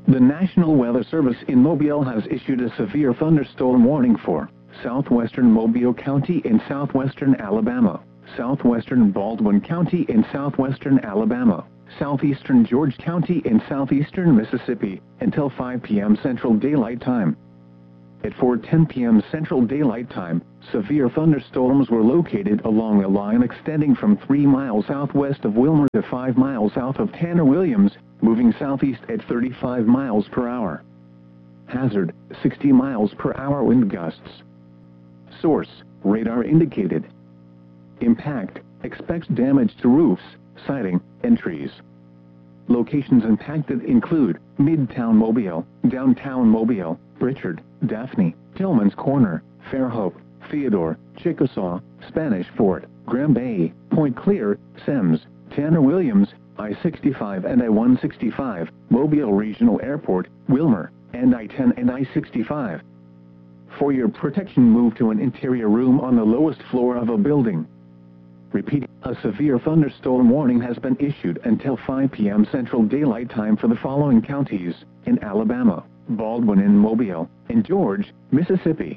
The National Weather Service in Mobile has issued a severe thunderstorm warning for southwestern Mobile County in southwestern Alabama, southwestern Baldwin County in southwestern Alabama, southeastern George County in southeastern Mississippi, until 5 p.m. Central Daylight Time. At 4:10 p.m. Central Daylight Time, severe thunderstorms were located along a line extending from 3 miles southwest of Wilmer to 5 miles south of Tanner Williams, moving southeast at 35 miles per hour. Hazard, 60 miles per hour wind gusts. Source, radar indicated. Impact, expects damage to roofs, siding, and trees. Locations impacted include Midtown Mobile, Downtown Mobile, Pritchard, Daphne, Tillman's Corner, Fairhope, Theodore, Chickasaw, Spanish Fort, Graham Bay, Point Clear, Semmes, Tanner Williams, I-65 and I-165, Mobile Regional Airport, Wilmer, and I-10 and I-65. For your protection, move to an interior room on the lowest floor of a building. Repeat, a severe thunderstorm warning has been issued until 5 p.m. Central Daylight Time for the following counties in Alabama: Baldwin and Mobile, and George, Mississippi.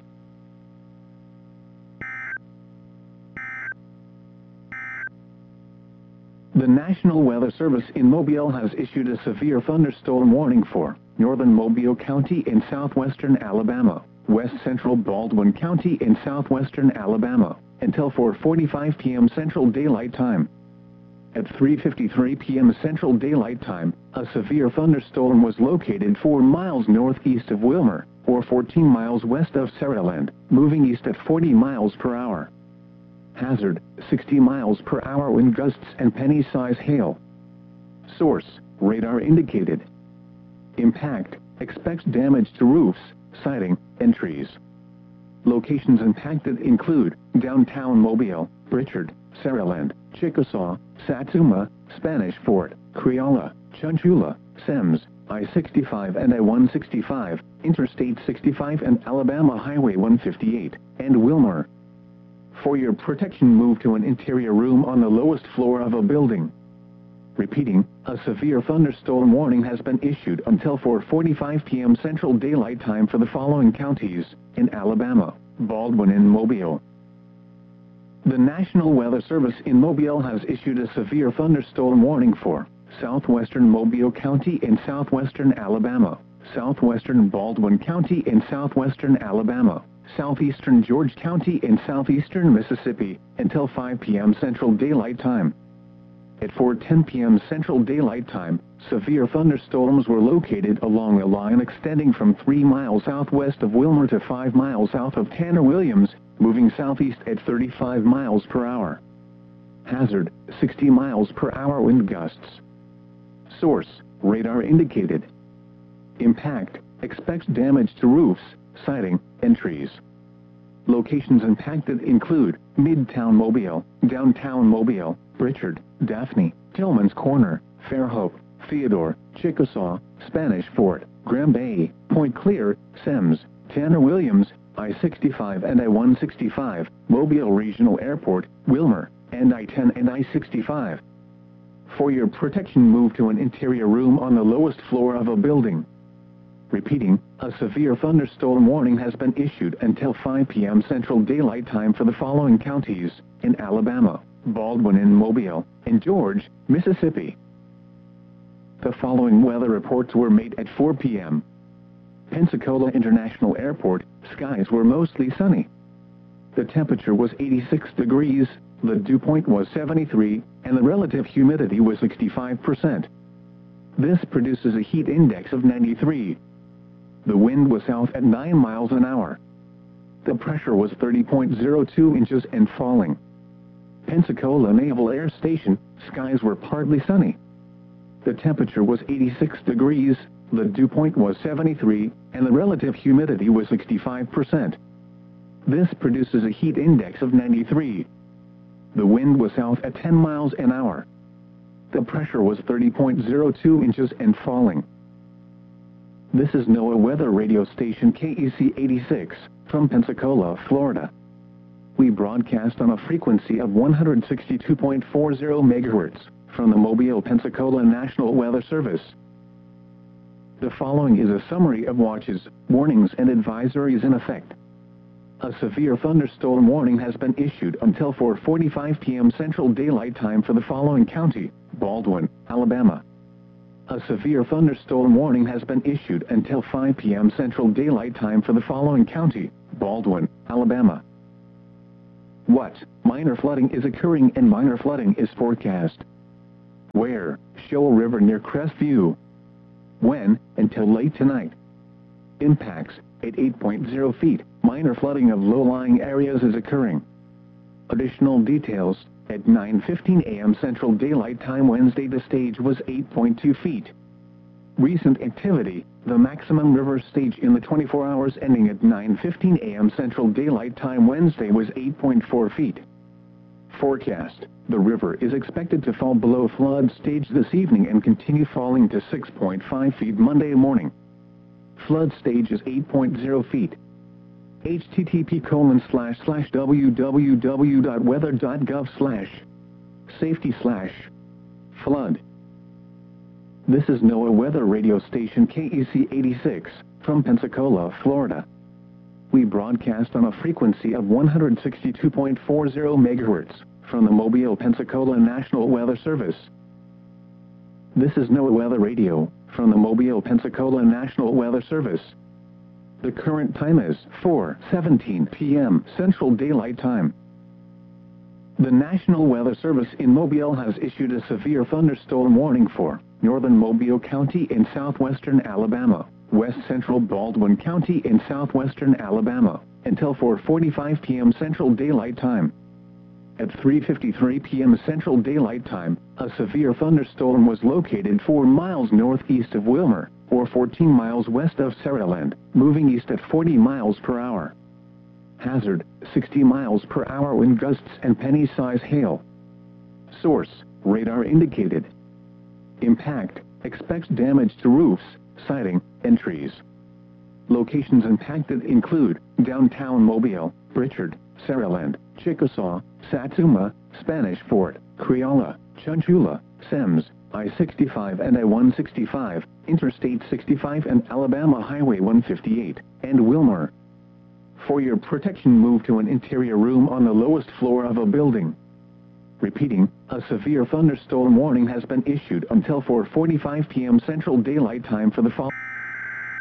The National Weather Service in Mobile has issued a severe thunderstorm warning for northern Mobile County in southwestern Alabama, west central Baldwin County in southwestern Alabama, until 4:45 p.m. Central Daylight Time. At 3:53 p.m. Central Daylight Time, a severe thunderstorm was located 4 miles northeast of Wilmer, or 14 miles west of Saraland, moving east at 40 miles per hour. Hazard, 60 miles per hour wind gusts and penny-size hail. Source, radar indicated. Impact, expects damage to roofs, siding, and trees. Locations impacted include Downtown Mobile, Pritchard, Saraland, Chickasaw, Satsuma, Spanish Fort, Creola, Chunchula, Semmes, I-65 and I-165, Interstate 65 and Alabama Highway 158, and Wilmer. For your protection, move to an interior room on the lowest floor of a building. Repeating, a severe thunderstorm warning has been issued until 4:45 p.m. Central Daylight Time for the following counties in Alabama: Baldwin and Mobile. The National Weather Service in Mobile has issued a severe thunderstorm warning for southwestern Mobile County in southwestern Alabama, southwestern Baldwin County in southwestern Alabama, southeastern George County in southeastern Mississippi, until 5 p.m. Central Daylight Time. At 4:10 p.m. Central Daylight Time, severe thunderstorms were located along a line extending from 3 miles southwest of Wilmer to 5 miles south of Tanner Williams, moving southeast at 35 miles per hour. Hazard, 60 miles per hour wind gusts. Source, radar indicated. Impact, expects damage to roofs, siding, and trees. Locations impacted include Midtown Mobile, Downtown Mobile, Pritchard, Daphne, Tillman's Corner, Fairhope, Theodore, Chickasaw, Spanish Fort, Graham Bay, Point Clear, Semmes, Tanner Williams, I-65 and I-165, Mobile Regional Airport, Wilmer, and I-10 and I-65. For your protection, move to an interior room on the lowest floor of a building. Repeating, a severe thunderstorm warning has been issued until 5 p.m. Central Daylight Time for the following counties in Alabama: Baldwin and Mobile, and George, Mississippi. The following weather reports were made at 4 p.m. Pensacola International Airport, skies were mostly sunny. The temperature was 86 degrees, the dew point was 73, and the relative humidity was 65%. This produces a heat index of 93. The wind was south at 9 miles an hour. The pressure was 30.02 inches and falling. Pensacola Naval Air Station, skies were partly sunny. The temperature was 86 degrees, the dew point was 73, and the relative humidity was 65%. This produces a heat index of 93. The wind was south at 10 miles an hour. The pressure was 30.02 inches and falling. This is NOAA Weather Radio Station KEC 86, from Pensacola, Florida. We broadcast on a frequency of 162.40 MHz, from the Mobile, Pensacola National Weather Service. The following is a summary of watches, warnings and advisories in effect. A severe thunderstorm warning has been issued until 4:45 p.m. Central Daylight Time for the following county: Baldwin, Alabama. A severe thunderstorm warning has been issued until 5 p.m. Central Daylight Time for the following county: Baldwin, Alabama. What? Minor flooding is occurring and minor flooding is forecast. Where? Shoal River near Crestview. When? Until late tonight. Impacts: at 8.0 feet, minor flooding of low-lying areas is occurring. Additional details: at 9:15 a.m. Central Daylight Time Wednesday the stage was 8.2 feet. Recent activity: the maximum river stage in the 24 hours ending at 9:15 a.m. Central Daylight Time Wednesday was 8.4 feet. Forecast: the river is expected to fall below flood stage this evening and continue falling to 6.5 feet Monday morning. Flood stage is 8.0 feet. http://www.weather.gov/safety/flood. This is NOAA Weather Radio Station KEC 86, from Pensacola, Florida. We broadcast on a frequency of 162.40 MHz, from the Mobile, Pensacola National Weather Service. This is NOAA Weather Radio, from the Mobile, Pensacola National Weather Service. The current time is 4:17 p.m. Central Daylight Time. The National Weather Service in Mobile has issued a severe thunderstorm warning for northern Mobile County in southwestern Alabama, west central Baldwin County in southwestern Alabama, until 4:45 p.m. Central Daylight Time. At 3:53 p.m. Central Daylight Time, a severe thunderstorm was located 4 miles northeast of Wilmer, or 14 miles west of Saraland, moving east at 40 miles per hour. Hazard: 60 miles per hour wind gusts and penny-size hail. Source: radar indicated. Impact: expects damage to roofs, siding, and trees. Locations impacted include downtown Mobile, Pritchard, Saraland, Chickasaw, Satsuma, Spanish Fort, Creola, Chunchula, Semmes, I-65 and I-165, Interstate 65 and Alabama Highway 158, and Wilmer. For your protection, move to an interior room on the lowest floor of a building. Repeating, a severe thunderstorm warning has been issued until 4:45 p.m. Central Daylight Time for the following.